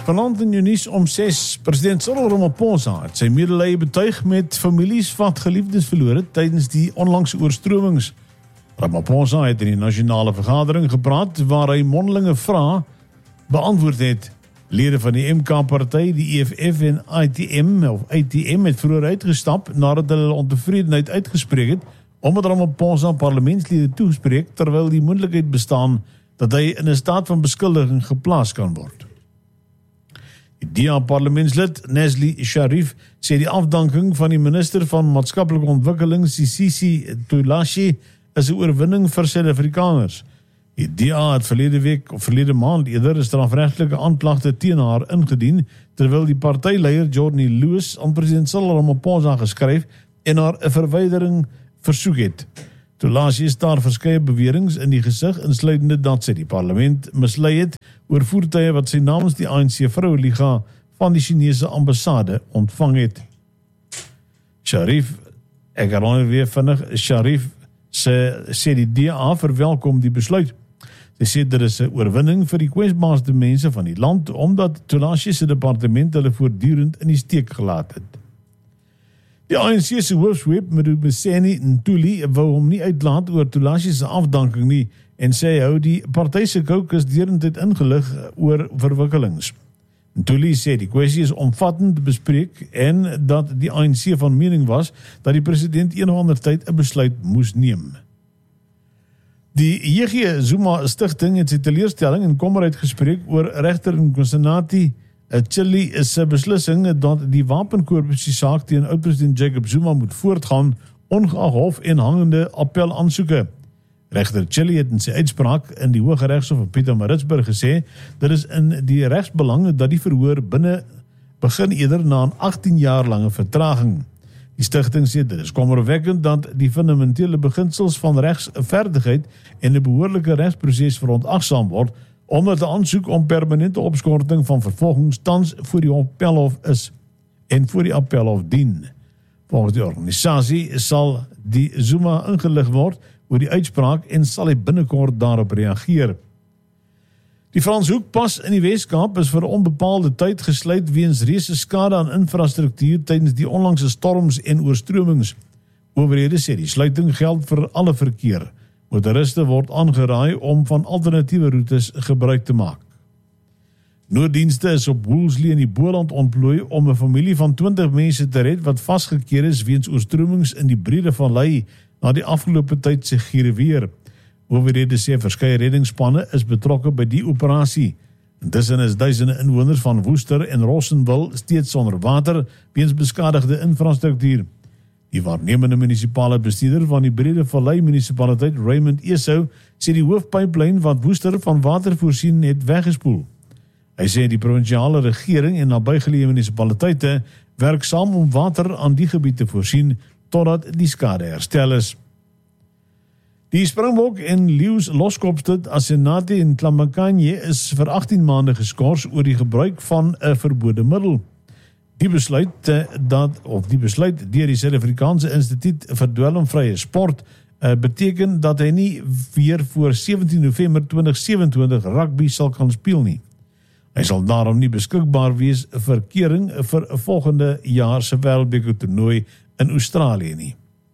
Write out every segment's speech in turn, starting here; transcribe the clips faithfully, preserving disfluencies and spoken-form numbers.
Vanaand in Junis om ses, president Cyril Ramaphosa het sy medelee betuig met families wat geliefdes verloor het tydens die onlangse oorstromings. Ramaphosa het in die nasionale vergadering gepraat waar hy mondelinge vrae beantwoord het. Lede van die M K-party, die E F F en I T M of I T M het vroeër uitgestap nadat hulle ontevredenheid uitgespreek het, omdat Ramaphosa parlementslede toespreek terwyl die moontlikheid bestaan dat hy in 'n staat van beskuldiging geplaas kan word. Die D A parlementslid Nesli Sharif sê die afdanking van die minister van maatskaplike ontwikkeling Sisisi Tulashi is 'n oorwinning vir Suid-Afrikaners. Die D A het verlede week of verlede maand eerder 'n strafregtelike aanklagte teen haar ingedien, terwyl die partyleier Johnny Lewis aan president Cyril Ramaphosa geskryf en haar 'n verwydering versoek het. Tulashi is daar verskeie beweringe in die gesig, insluitende dat sy die parlement mislei het oor voertuie wat sy namens die A N C Vroueliga van die Chinese ambassade ontvang het. Sharif, ek herhaal weer vinnig, Sharif sê, sê die D A verwelkom die besluit. Sy sê dit is 'n oorwinning vir die kwesbaarste mense van die land, omdat Tulashi se departement hulle voortdurend in die steek gelaat het. Die A N C se hoofsweep, Mdumiseni Ntuli, wou hom nie uitlaat oor Tulashi se afdanking nie en sê hy hou die party se caucus deurentyd ingelig oor verwikkelings. Ntuli sê die kwessie is omvattend bespreek en dat die A N C van mening was dat die president een of ander tyd 'n besluit moes neem. Die J G Zuma Stichting het sy teleurstelling en kommer uitgespreek oor regter Nkosinathi Chili is 'n beslissing dat die wapenkorpusie saak teen oud-president Jacob Zuma moet voortgaan, ongeag hof en hangende appelaansoeke. Regter Chili het in sy uitspraak in die Hooggeregshof van Pietermaritzburg gesê, dit is in die regsbelang dat die verhoor binne begin eerder na 'n agttien jaar lange vertraging. Die stigting sê dit is kommerwekkend dat die fundamentele beginsels van regsverdigheid en 'n behoorlike regsproses verontagsaam word, omdat 'n aansoek om permanente opskorting van vervolging tans voor die appelhof is en voor die appelhof dien. Volgens die organisasie sal die Zuma ingelig word oor die uitspraak en sal hy binnekort daarop reageer. Die Franshoekpas in die Weskaap is vir 'n onbepaalde tyd gesluit weens reuse skade aan infrastruktuur tydens die onlangse storms en oorstromings. Owerhede sê die sluiting geld vir alle verkeer. Motoriste word aangeraai om van alternatiewe roetes gebruik te maak. Nooddienste is op Woolsley in die Boland ontplooi om 'n familie van twintig mense te red wat vasgekeer is weens oorstromings in die Breede Vallei na die afgelope tyd se giere weer. Owerhede sê verskeie reddingsspanne is betrokke by die operasie. Intussen is duisende inwoners van Woester en Rossenwil steeds sonder water weens beskadigde infrastruktuur. Die waarnemende munisipale bestuurder van die Breede Vallei munisipaliteit, Raymond Esau, sê die hoofpyplyn wat Woester van water voorsien het weggespoel. Hy sê die provinsiale regering en nabygeleë munisipaliteite werk saam om water aan die gebied te voorsien totdat die skade herstel is. Die Springbok en Leeu's Loskopstad Asenate in Tlamakanye is vir agttien maande geskort oor die gebruik van 'n verbode middel. Die besluit dat of die besluit deur die Suid-Afrikaanse Instituut vir Dwelmvrye Sport uh, beteken dat hy nie weer voor sewentien November tweeduisend sewe-en-twintig rugby sal kan speel nie. Hy sal daarom nie beskikbaar wees vir kering vir 'n volgende jaar se Wêreldbeker toernooi in Australië nie.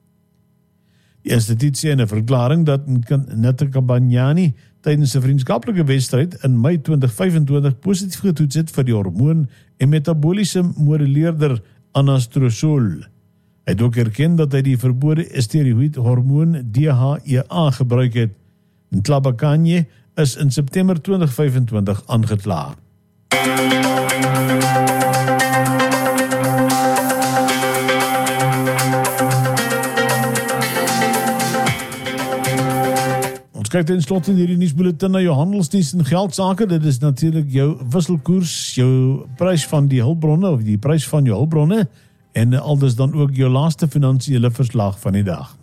Die instituut sê in 'n verklaring dat Ntakamanyane tydens 'n vriendskaplike wedstryd in Mei tweeduisend vyf-en-twintig positief getoets het vir die hormoon en metaboliese moduleerder anastrozol. Hy het ook erken dat hy die verbode steroïde hormoon D H E A gebruik het. Ntlabakanye is in September tweeduisend vyf-en-twintig aangekla. Kyk ten slotte in hierdie nuusbulletin na jou handelsdiens en geldsake. Dit is natuurlik jou wisselkoers, jou prys van die hulpbronne of die prys van jou hulpbronne en aldus dan ook jou laaste finansiële verslag van die dag.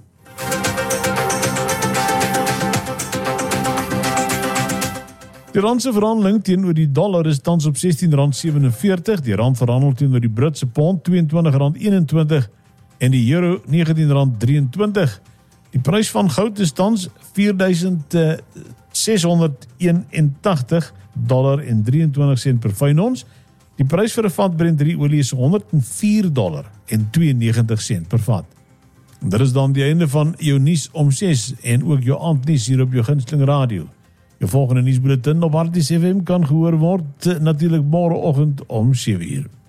Die rand se verhandeling teenoor die dollar is tans op sestien rand sewenenveertig, die rand verhandel teenoor die Britse pond tweeëntwintig rand eenentwintig en die euro negentien rand drieëntwintig. Die prys van goud is tans vier duisend seshonderd eenentagtig dollar en drieëntwintig sent per fyn ons Die prys vir 'n vat Brent olie is honderd en vier dollar en tweeënnegentig sent per vat. En dit is dan die einde van jou nuus om ses en ook jou aandnuus hier op jou gunsteling radio. Jou volgende nuusbulletin op Harties F M kan gehoor word natuurlik môreoggend om sewe uur.